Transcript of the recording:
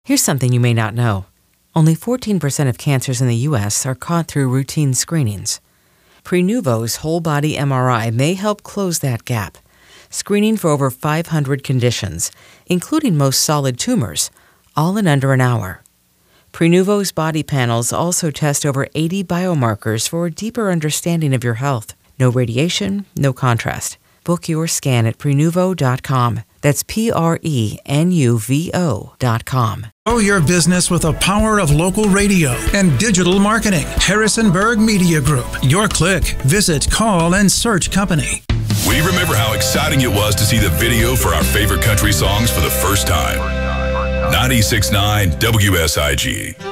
Here's something you may not know. Only 14% of cancers in the U.S. are caught through routine screenings. Prenuvo's whole-body MRI may help close that gap, screening for over 500 conditions, including most solid tumors, all in under an hour. Prenuvo's body panels also test over 80 biomarkers for a deeper understanding of your health. No radiation, no contrast. Book your scan at Prenuvo.com. That's Prenuvo.com. Grow your business with the power of local radio and digital marketing. Harrisonburg Media Group. Your click. Visit, call, and search company. We remember how exciting it was to see the video for our favorite country songs for the first time. 96.9 WSIG.